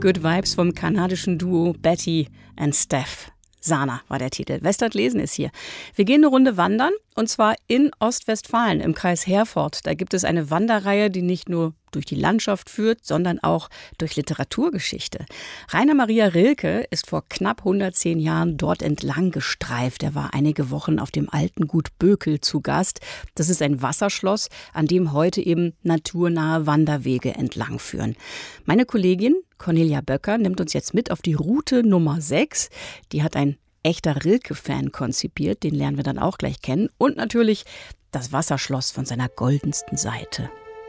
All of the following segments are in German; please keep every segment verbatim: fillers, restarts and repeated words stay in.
Good Vibes vom kanadischen Duo Betty and Steph. Sana war der Titel. Westert lesen ist hier. Wir gehen eine Runde wandern und zwar in Ostwestfalen im Kreis Herford. Da gibt es eine Wanderreihe, die nicht nur durch die Landschaft führt, sondern auch durch Literaturgeschichte. Rainer Maria Rilke ist vor knapp hundertzehn Jahren dort entlang gestreift. Er war einige Wochen auf dem alten Gut Bökel zu Gast. Das ist ein Wasserschloss, an dem heute eben naturnahe Wanderwege entlang führen. Meine Kollegin Cornelia Böcker nimmt uns jetzt mit auf die Route Nummer sechs. Die hat ein echter Rilke-Fan konzipiert, den lernen wir dann auch gleich kennen. Und natürlich das Wasserschloss von seiner goldensten Seite.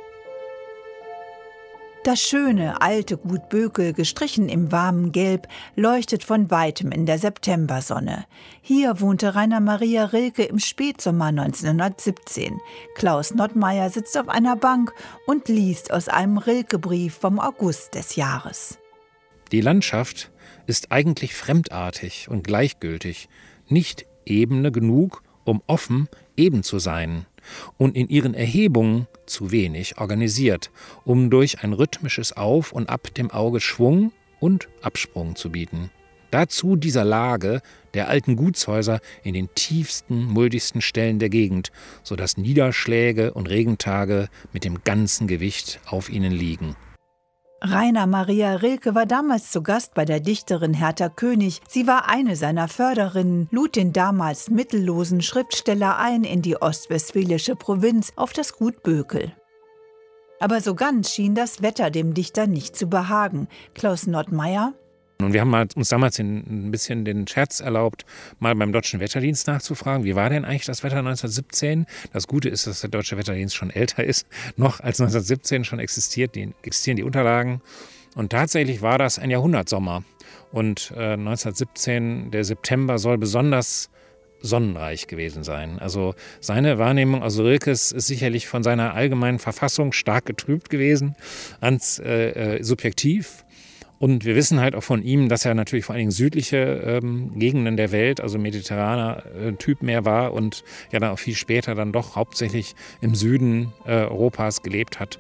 Das schöne, alte Gut Bökel, gestrichen im warmen Gelb, leuchtet von weitem in der Septembersonne. Hier wohnte Rainer Maria Rilke im Spätsommer neunzehnhundertsiebzehn. Klaus Nottmeyer sitzt auf einer Bank und liest aus einem Rilke-Brief vom August des Jahres. Die Landschaft ist eigentlich fremdartig und gleichgültig, nicht ebene genug, um offen eben zu sein. Und in ihren Erhebungen zu wenig organisiert, um durch ein rhythmisches Auf und Ab dem Auge Schwung und Absprung zu bieten. Dazu dieser Lage der alten Gutshäuser in den tiefsten, muldigsten Stellen der Gegend, sodass Niederschläge und Regentage mit dem ganzen Gewicht auf ihnen liegen. Rainer Maria Rilke war damals zu Gast bei der Dichterin Hertha König. Sie war eine seiner Förderinnen, lud den damals mittellosen Schriftsteller ein in die ostwestfälische Provinz auf das Gut Bökel. Aber so ganz schien das Wetter dem Dichter nicht zu behagen. Klaus Nottmeyer: Und wir haben uns damals ein bisschen den Scherz erlaubt, mal beim Deutschen Wetterdienst nachzufragen, wie war denn eigentlich das Wetter neunzehnhundertsiebzehn? Das Gute ist, dass der Deutsche Wetterdienst schon älter ist, noch als neunzehnhundertsiebzehn schon existiert, die, existieren die Unterlagen. Und tatsächlich war das ein Jahrhundertsommer. Und äh, neunzehnhundertsiebzehn, der September, soll besonders sonnenreich gewesen sein. Also seine Wahrnehmung, also Rilkes, ist sicherlich von seiner allgemeinen Verfassung stark getrübt gewesen, ganz äh, äh, subjektiv. Und wir wissen halt auch von ihm, dass er natürlich vor allen Dingen südliche ähm, Gegenden der Welt, also mediterraner äh, Typ mehr war und ja dann auch viel später dann doch hauptsächlich im Süden äh, Europas gelebt hat.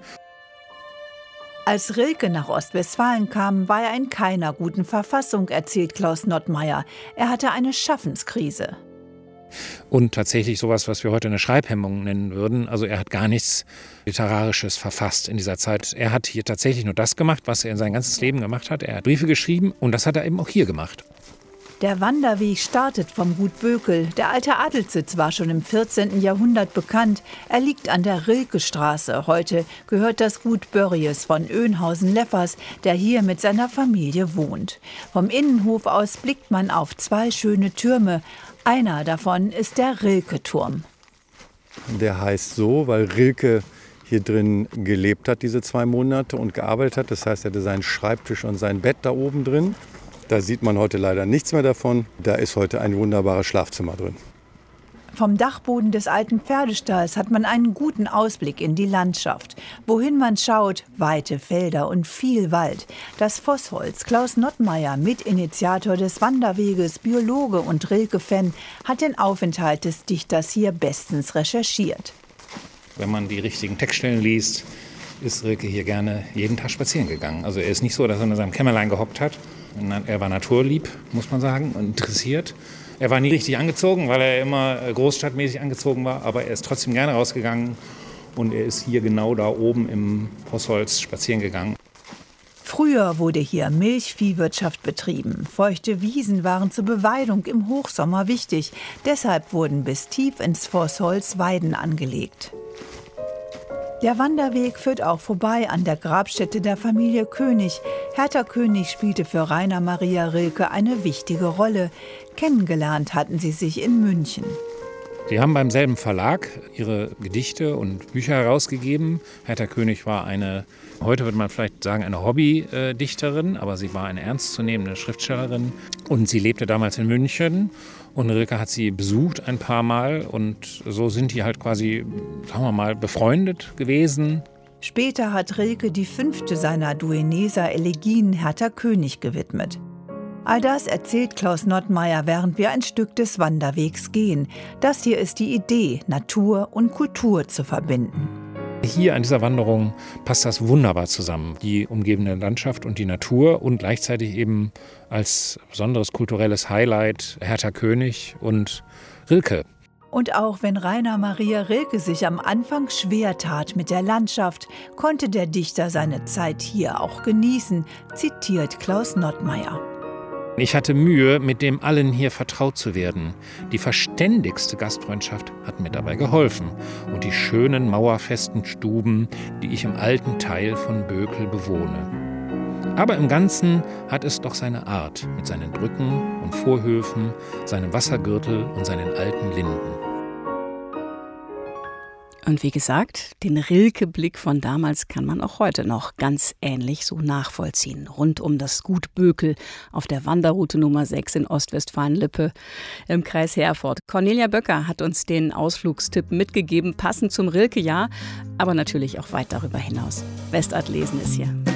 Als Rilke nach Ostwestfalen kam, war er in keiner guten Verfassung, erzählt Klaus Nottmeyer. Er hatte eine Schaffenskrise. Und tatsächlich sowas, was wir heute eine Schreibhemmung nennen würden. Also er hat gar nichts Literarisches verfasst in dieser Zeit. Er hat hier tatsächlich nur das gemacht, was er in sein ganzes Leben gemacht hat. Er hat Briefe geschrieben und das hat er eben auch hier gemacht. Der Wanderweg startet vom Gut Bökel. Der alte Adelssitz war schon im vierzehnten Jahrhundert bekannt. Er liegt an der Rilkestraße. Heute gehört das Gut Börries von Oeynhausen-Leffers, der hier mit seiner Familie wohnt. Vom Innenhof aus blickt man auf zwei schöne Türme. Einer davon ist der Rilke-Turm. Der heißt so, weil Rilke hier drin gelebt hat, diese zwei Monate und gearbeitet hat. Das heißt, er hatte seinen Schreibtisch und sein Bett da oben drin. Da sieht man heute leider nichts mehr davon. Da ist heute ein wunderbares Schlafzimmer drin. Vom Dachboden des alten Pferdestalls hat man einen guten Ausblick in die Landschaft. Wohin man schaut, weite Felder und viel Wald. Das Vossholz, Klaus Nottmeyer, Mitinitiator des Wanderweges, Biologe und Rilke-Fan, hat den Aufenthalt des Dichters hier bestens recherchiert. Wenn man die richtigen Textstellen liest, ist Rilke hier gerne jeden Tag spazieren gegangen. Also er ist nicht so, dass er in seinem Kämmerlein gehockt hat. Er war naturlieb, muss man sagen, und interessiert. Er war nie richtig angezogen, weil er immer großstadtmäßig angezogen war, aber er ist trotzdem gerne rausgegangen und er ist hier genau da oben im Vossholz spazieren gegangen. Früher wurde hier Milchviehwirtschaft betrieben. Feuchte Wiesen waren zur Beweidung im Hochsommer wichtig. Deshalb wurden bis tief ins Vossholz Weiden angelegt. Der Wanderweg führt auch vorbei an der Grabstätte der Familie König. Hertha König spielte für Rainer Maria Rilke eine wichtige Rolle. Kennengelernt hatten sie sich in München. Sie haben beim selben Verlag ihre Gedichte und Bücher herausgegeben. Hertha König war eine, heute würde man vielleicht sagen, eine Hobbydichterin, aber sie war eine ernstzunehmende Schriftstellerin. Und sie lebte damals in München. Und Rilke hat sie besucht ein paar Mal und so sind die halt quasi, sagen wir mal, befreundet gewesen. Später hat Rilke die fünfte seiner Dueneser Elegien Hertha König gewidmet. All das erzählt Klaus Nottmeyer, während wir ein Stück des Wanderwegs gehen. Das hier ist die Idee, Natur und Kultur zu verbinden. Hier an dieser Wanderung passt das wunderbar zusammen. Die umgebende Landschaft und die Natur und gleichzeitig eben als besonderes kulturelles Highlight Hertha König und Rilke. Und auch wenn Rainer Maria Rilke sich am Anfang schwer tat mit der Landschaft, konnte der Dichter seine Zeit hier auch genießen, zitiert Klaus Nottmeier. Ich hatte Mühe, mit dem allen hier vertraut zu werden. Die verständigste Gastfreundschaft hat mir dabei geholfen. Und die schönen mauerfesten Stuben, die ich im alten Teil von Bökel bewohne. Aber im Ganzen hat es doch seine Art, mit seinen Brücken und Vorhöfen, seinem Wassergürtel und seinen alten Linden. Und wie gesagt, den Rilke-Blick von damals kann man auch heute noch ganz ähnlich so nachvollziehen. Rund um das Gut Bökel auf der Wanderroute Nummer sechs in Ostwestfalen-Lippe im Kreis Herford. Cornelia Böcker hat uns den Ausflugstipp mitgegeben, passend zum Rilke-Jahr, aber natürlich auch weit darüber hinaus. Westart lesen ist hier.